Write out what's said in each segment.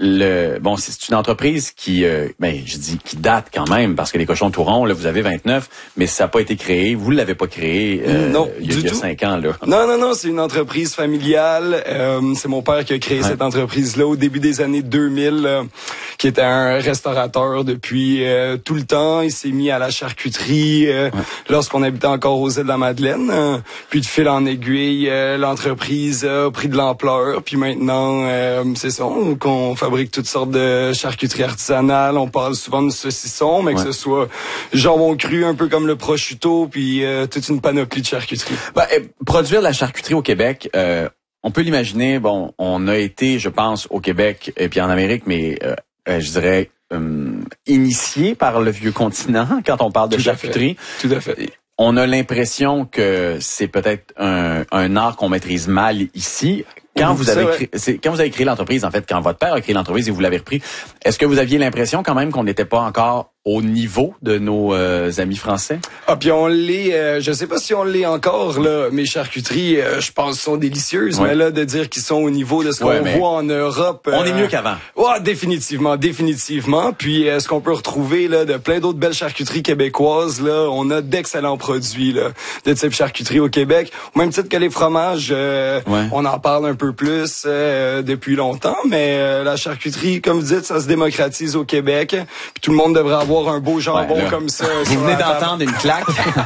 c'est une entreprise qui, je dis qui date quand même, parce que les cochons Touron, là, vous avez 29, mais ça n'a pas été créé. Vous ne l'avez pas créé il y a 5 ans, là. Non, c'est une entreprise familiale. C'est mon père qui a créé cette entreprise-là au début des années 2000, qui était un restaurateur depuis tout le temps. Il s'est mis à la charcuterie lorsqu'on habitait encore aux îles de la Madeleine. Puis de fil en aiguille, l'entreprise a pris de l'ampleur. Puis maintenant, c'est ça, qu'on fabrique toutes sortes de charcuterie artisanale. On parle souvent de saucisson, mais que ce soit jambon cru, un peu comme le prosciutto, puis toute une panoplie de charcuterie. Produire de la charcuterie au Québec, on peut l'imaginer. Bon, on a été, je pense, au Québec et puis en Amérique, mais je dirais initié par le vieux continent quand on parle de charcuterie. Tout à fait. On a l'impression que c'est peut-être un art qu'on maîtrise mal ici. Quand vous avez créé l'entreprise, en fait, quand votre père a créé l'entreprise et vous l'avez repris, est-ce que vous aviez l'impression quand même qu'on n'était pas encore au niveau de nos amis français? Puis on l'est, je sais pas si on l'est encore, là. Mes charcuteries, je pense, sont délicieuses, mais là, de dire qu'ils sont au niveau de ce qu'on voit en Europe... on est mieux qu'avant. Ouais, définitivement. Puis ce qu'on peut retrouver, là, de plein d'autres belles charcuteries québécoises, là, on a d'excellents produits, là, de type charcuterie au Québec. Au même titre que les fromages, on en parle un peu plus depuis longtemps, mais la charcuterie, comme vous dites, ça se démocratise au Québec, puis tout le monde devrait avoir un beau jambon comme ça. Vous venez d'entendre une claque.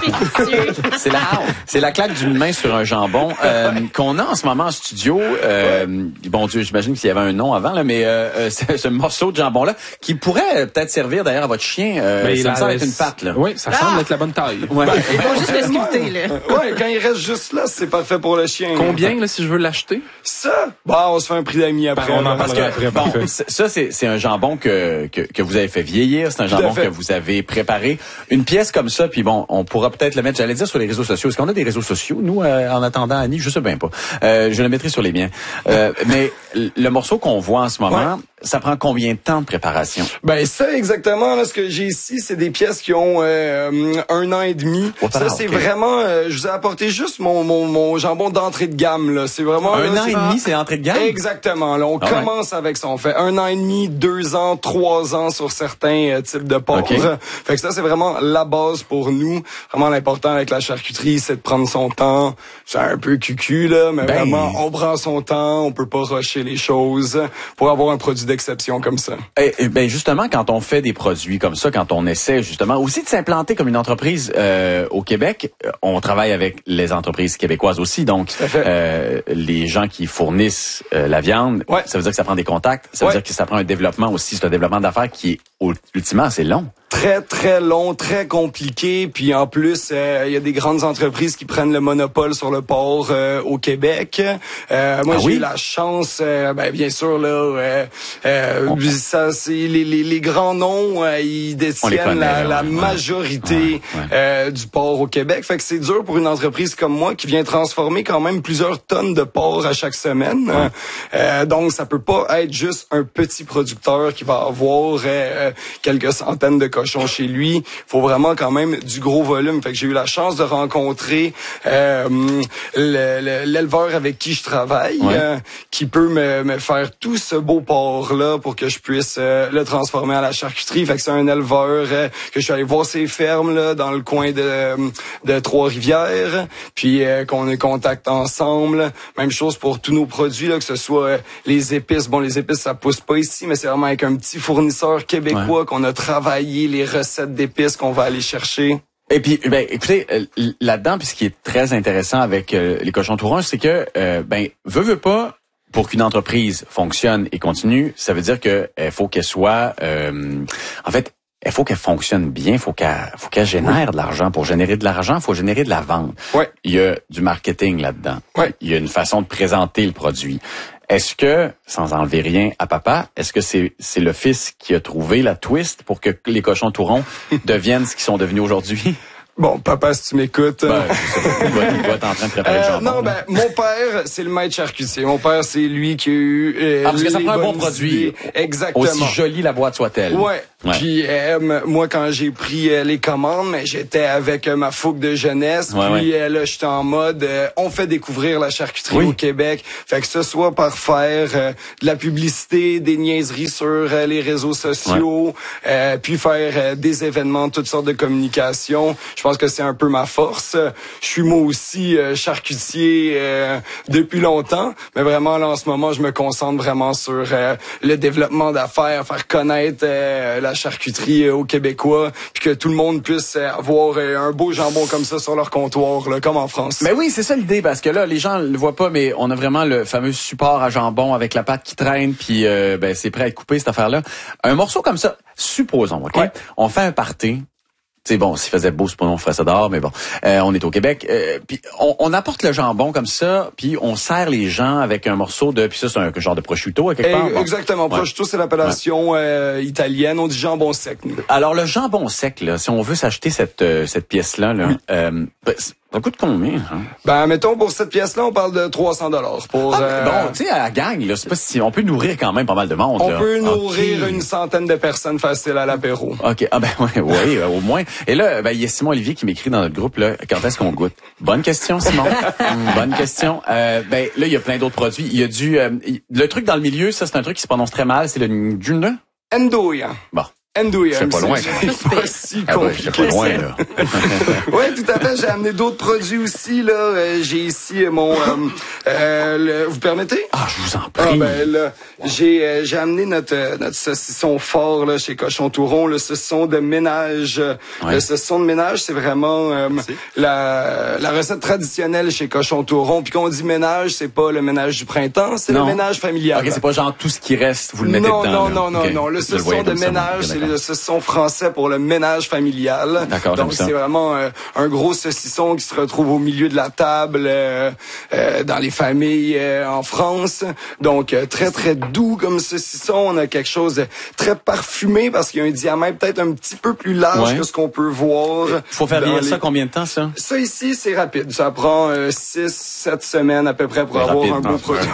c'est la claque d'une main sur un jambon qu'on a en ce moment en studio. Bon Dieu, j'imagine qu'il y avait un nom avant, là, mais ce morceau de jambon-là, qui pourrait peut-être servir d'ailleurs à votre chien. Ça me semble être une patte, là. Oui, ça semble être la bonne taille. Il faut juste le sculpter, là. Quand il reste juste là, c'est parfait pour le chien. Combien, là, si je veux l'acheter? Ça? On se fait un prix d'amis après. On en parlera après. Bon, ça, c'est un jambon que vous avez fait vieillir. C'est un jambon que vous avez préparé. Une pièce comme ça, puis bon, on pourra peut-être le mettre, j'allais dire, sur les réseaux sociaux. Est-ce qu'on a des réseaux sociaux, nous, en attendant Annie? Je sais bien pas. Je le mettrai sur les miens. Mais le morceau qu'on voit en ce moment, ça prend combien de temps de préparation? Ça, exactement, là, ce que j'ai ici, c'est des pièces qui ont 1 an et demi. Ça, c'est vraiment... je vous ai apporté juste mon jambon d'entrée de gamme, là. C'est vraiment... 1 an et demi, c'est entrée de gamme? Exactement, là. On commence avec ça. On fait 1 an et demi, 2 ans, 3 ans sur certains types de porcs. Fait que ça, c'est vraiment la base pour nous. Vraiment, l'important avec la charcuterie, c'est de prendre son temps. C'est un peu cucu, là, mais vraiment, on prend son temps. On peut pas rusher les choses pour avoir un produit d'exception comme ça. Justement, quand on fait des produits comme ça, quand on essaie justement aussi de s'implanter comme une entreprise au Québec, on travaille avec les entreprises québécoises aussi. Donc, les gens qui fournissent la viande, ça veut dire que ça prend des contacts. Ça veut dire que ça prend un développement aussi. C'est un développement d'affaires qui est ultimement assez long. Très, très long, très compliqué. Puis en plus, il y a des grandes entreprises qui prennent le monopole sur le porc au Québec. Moi, j'ai eu la chance, bien sûr, là, ça, c'est les grands noms, ils détiennent la majorité du porc au Québec. Fait que c'est dur pour une entreprise comme moi qui vient transformer quand même plusieurs tonnes de porc à chaque semaine. Donc, ça peut pas être juste un petit producteur qui va avoir quelques centaines de cochons chez lui. Faut vraiment quand même du gros volume. Fait que j'ai eu la chance de rencontrer l'éleveur avec qui je travaille, qui peut me faire tout ce beau porc-là pour que je puisse le transformer à la charcuterie. Fait que c'est un éleveur que je suis allé voir ses fermes là dans le coin de Trois-Rivières, puis qu'on ait contact ensemble. Même chose pour tous nos produits, là, que ce soit les épices. Bon, les épices, ça pousse pas ici, mais c'est vraiment avec un petit fournisseur québécois qu'on a travaillé les recettes d'épices qu'on va aller chercher. Et puis, écoutez, là-dedans, puis ce qui est très intéressant avec les cochons Touron, c'est que, veut pas, pour qu'une entreprise fonctionne et continue, ça veut dire que faut qu'elle soit, il faut qu'elle fonctionne bien, faut qu'elle génère de l'argent. Pour générer de l'argent, il faut générer de la vente. Il y a du marketing là-dedans. Il y a une façon de présenter le produit. Est-ce que, sans enlever rien à papa, est-ce que c'est le fils qui a trouvé la twist pour que les cochons Touron deviennent ce qu'ils sont devenus aujourd'hui? Bon, papa, si tu m'écoutes. Ben, il doit être en train de préparer le jambon. Non, ben, mon père, c'est le maître charcutier. Mon père, c'est lui qui a eu... parce que ça prend un bon produit. Idées. Exactement. Aussi jolie la boîte soit-elle. Ouais. Puis moi, quand j'ai pris les commandes, j'étais avec ma fougue de jeunesse. Puis là, j'étais en mode, on fait découvrir la charcuterie au Québec. Fait que ce soit par faire de la publicité, des niaiseries sur les réseaux sociaux, puis faire des événements, toutes sortes de communications. Je pense que c'est un peu ma force. Je suis moi aussi charcutier depuis longtemps, mais vraiment là en ce moment, je me concentre vraiment sur le développement d'affaires, faire connaître la charcuterie aux Québécois, puis que tout le monde puisse avoir un beau jambon comme ça sur leur comptoir, là, comme en France. Mais oui, c'est ça l'idée, parce que là, les gens le voient pas, mais on a vraiment le fameux support à jambon avec la pâte qui traîne, puis c'est prêt à être coupé, cette affaire-là. Un morceau comme ça, supposons, OK? Ouais. On fait un party. C'est bon, s'il faisait beau, c'est pas non, on ferait ça dehors, mais bon, on est au Québec. Puis on apporte le jambon comme ça, puis on sert les gens avec un morceau de... Puis ça, c'est un genre de prosciutto, à quelque part. Bon. Exactement. Prosciutto, c'est l'appellation italienne. On dit jambon sec, nous. Alors, le jambon sec, là, si on veut s'acheter cette pièce-là, ça coûte combien? Hein? Ben, mettons, pour cette pièce-là, on parle de 300 $. Bon, tu sais, à la gang, là, c'est pas si... On peut nourrir quand même pas mal de monde, on peut nourrir une centaine de personnes facile à l'apéro. OK. Ah ben oui, au moins. Et là, il y a Simon Olivier qui m'écrit dans notre groupe, là, quand est-ce qu'on goûte? Bonne question, Simon. Bonne question. Là, il y a plein d'autres produits. Il y a le truc dans le milieu, ça, c'est un truc qui se prononce très mal, c'est le Njuna. Ndoya. Bon. Ndoya. C'est pas loin. C'est pas si compliqué. C'est pas loin, là. Oui, tout à fait. J'ai amené d'autres produits aussi, là. J'ai ici mon, vous permettez? Ah, je vous en prie. Là, j'ai amené notre saucisson fort, là, chez Cochon Touron, le saucisson de ménage. Le saucisson de ménage, c'est vraiment, la recette traditionnelle chez Cochon Touron. Puis quand on dit ménage, c'est pas le ménage du printemps, c'est le ménage familial. OK, c'est pas genre tout ce qui reste, vous le mettez dedans. Non. Le saucisson de ménage, c'est le saucisson français pour le ménage familial. D'accord. Donc c'est vraiment un gros saucisson qui se retrouve au milieu de la table dans les familles en France. Donc très très doux comme saucisson. On a quelque chose de très parfumé parce qu'il y a un diamètre peut-être un petit peu plus large que ce qu'on peut voir. Faut faire vieillir ça combien de temps, ça? Ça ici, c'est rapide. Ça prend 6-7 semaines à peu près pour avoir un beau produit.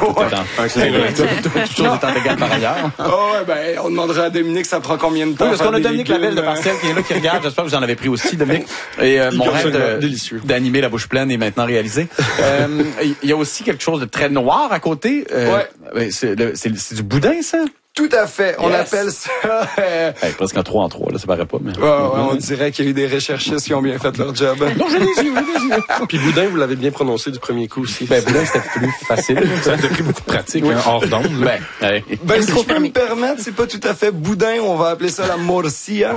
Toute chose étant égale par ailleurs. On demandera à Dominique ça prend combien de temps. Oui, parce qu'on a Dominique Lavelle de Parcelles qui est là, qui regarde. J'espère que vous en avez pris aussi, Dominique. Et mon rêve d'animer la bouche pleine est maintenant réalisé. Il y a aussi quelque chose de très noir à côté. C'est du boudin, ça? Tout à fait. On appelle ça... presque un 3 en 3, là, ça paraît pas. Mais... on dirait qu'il y a eu des recherchistes qui ont bien fait leur job. Non, j'ai des yeux. Puis boudin, vous l'avez bien prononcé du premier coup aussi. Boudin, c'était plus facile. Ça a pris beaucoup de pratique, hors d'onde. Si je peux me permettre, c'est pas tout à fait boudin. On va appeler ça la morcilla.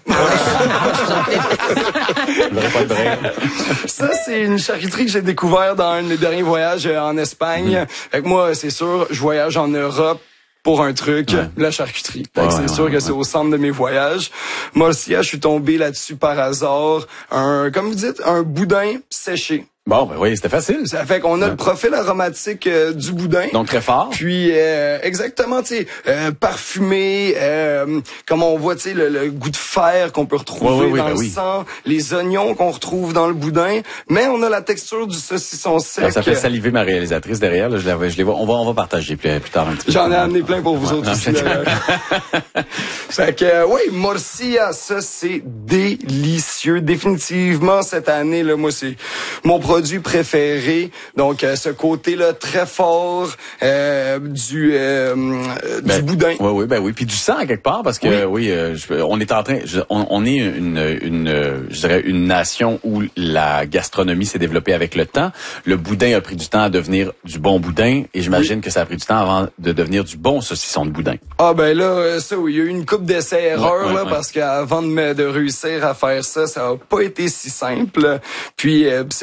Ça, c'est une charcuterie que j'ai découvert dans un de mes derniers voyages en Espagne. Fait que moi, c'est sûr, je voyage en Europe pour un truc, la charcuterie. C'est sûr que c'est au centre de mes voyages. Morcilla, je suis tombé là-dessus par hasard. Comme vous dites, un boudin séché. Bon, oui, c'était facile. Ça fait qu'on a le profil aromatique du boudin. Donc très fort. Puis exactement, tu sais, parfumé, comme on voit, tu sais, le goût de fer qu'on peut retrouver dans le sang, les oignons qu'on retrouve dans le boudin, mais on a la texture du saucisson sec. Là, ça fait saliver ma réalisatrice derrière. Là, je les vois. On va partager plus tard un petit peu. J'en ai amené plein pour vous autres aussi. Fait que morcilla, ça c'est délicieux. Définitivement cette année là, moi c'est mon produit préféré. Donc ce côté-là très fort du boudin. Oui, puis du sang quelque part parce que on est en train on est je dirais une nation où la gastronomie s'est développée avec le temps. Le boudin a pris du temps à devenir du bon boudin et j'imagine que ça a pris du temps avant de devenir du bon saucisson de boudin. Ah ben là ça il y a eu une couple d'essais-erreurs parce qu'avant de réussir à faire ça, ça a pas été si simple. Puis c'est vraiment ce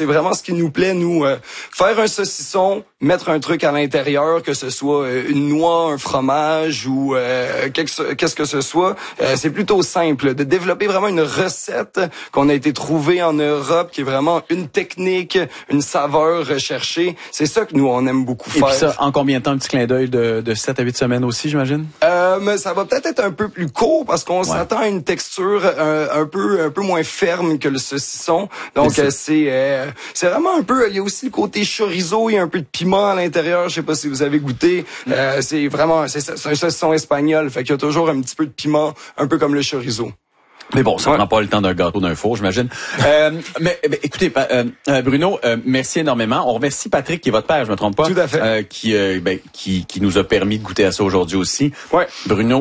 qui nous plaît, nous, faire un saucisson, mettre un truc à l'intérieur, que ce soit une noix, un fromage ou qu'est-ce que ce soit, c'est plutôt simple. De développer vraiment une recette qu'on a été trouvée en Europe, qui est vraiment une technique, une saveur recherchée. C'est ça que nous, on aime beaucoup faire. Et puis ça, en combien de temps, un petit clin d'œil de 7 à 8 semaines aussi, j'imagine? Mais ça va peut-être être un peu plus court parce qu'on s'attend à une texture un peu moins ferme que le saucisson. Donc c'est vraiment un peu, il y a aussi le côté chorizo, il y a un peu de piment à l'intérieur, je sais pas si vous avez goûté. C'est un saucisson espagnol, fait qu'il y a toujours un petit peu de piment, un peu comme le chorizo. Mais bon, ça prend pas le temps d'un gâteau d'un four, j'imagine. Mais écoutez, Bruno, merci énormément. On remercie Patrick, qui est votre père, je me trompe pas. Tout à fait. Qui nous a permis de goûter à ça aujourd'hui aussi. Ouais. Bruno